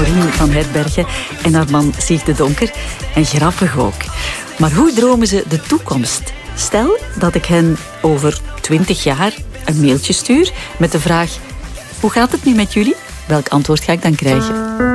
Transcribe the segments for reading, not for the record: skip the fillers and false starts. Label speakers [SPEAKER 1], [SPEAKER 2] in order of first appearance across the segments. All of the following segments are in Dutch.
[SPEAKER 1] Maureen van Herbergen en haar man Sieg de Donker. En grappig ook. Maar hoe dromen ze de toekomst? Stel dat ik hen over 20 jaar een mailtje stuur met de vraag: hoe gaat het nu met jullie? Welk antwoord ga ik dan krijgen?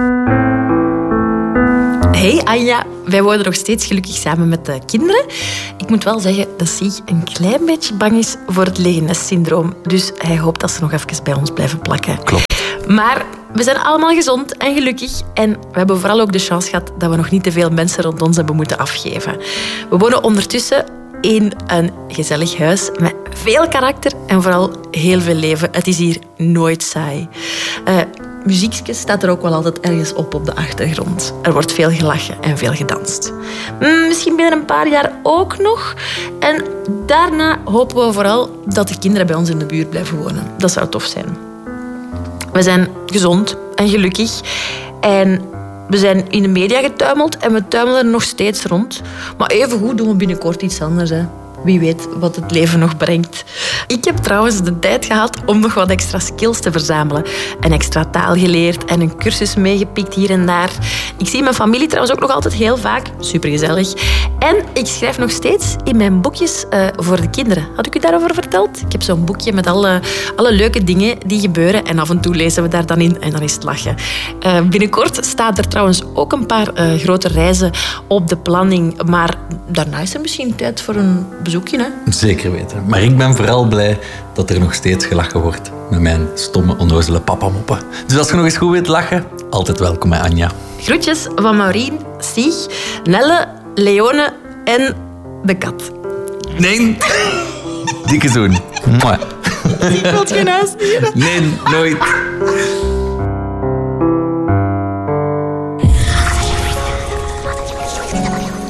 [SPEAKER 2] Hey Anja, wij wonen nog steeds gelukkig samen met de kinderen. Ik moet wel zeggen dat Sieg een klein beetje bang is voor het lege nest-syndroom. Dus hij hoopt dat ze nog even bij ons blijven plakken.
[SPEAKER 3] Klopt.
[SPEAKER 2] Maar we zijn allemaal gezond en gelukkig. En we hebben vooral ook de chance gehad dat we nog niet te veel mensen rond ons hebben moeten afgeven. We wonen ondertussen in een gezellig huis met veel karakter en vooral heel veel leven. Het is hier nooit saai. Muziekje staat er ook wel altijd ergens op de achtergrond. Er wordt veel gelachen en veel gedanst. Misschien binnen een paar jaar ook nog. En daarna hopen we vooral dat de kinderen bij ons in de buurt blijven wonen. Dat zou tof zijn. We zijn gezond en gelukkig. En we zijn in de media getuimeld en we tuimelen er nog steeds rond. Maar evengoed doen we binnenkort iets anders, hè. Wie weet wat het leven nog brengt. Ik heb trouwens de tijd gehad om nog wat extra skills te verzamelen. Een extra taal geleerd en een cursus meegepikt hier en daar. Ik zie mijn familie trouwens ook nog altijd heel vaak. Supergezellig. En ik schrijf nog steeds in mijn boekjes voor de kinderen. Had ik u daarover verteld? Ik heb zo'n boekje met alle leuke dingen die gebeuren. En af en toe lezen we daar dan in en dan is het lachen. Binnenkort staat er trouwens ook een paar grote reizen op de planning. Maar daarna is er misschien tijd voor een bezoekje, hè?
[SPEAKER 3] Zeker weten. Maar ik ben vooral blij dat er nog steeds gelachen wordt met mijn stomme, onnozele papamoppen. Dus als je nog eens goed wilt lachen, altijd welkom bij Anja.
[SPEAKER 2] Groetjes van Maureen, Sieg, Nelle, Leone en de kat.
[SPEAKER 3] Nee. Dikke zoen. Mwah.
[SPEAKER 2] Ik wil het geen huisdieren.
[SPEAKER 3] Nee, nooit.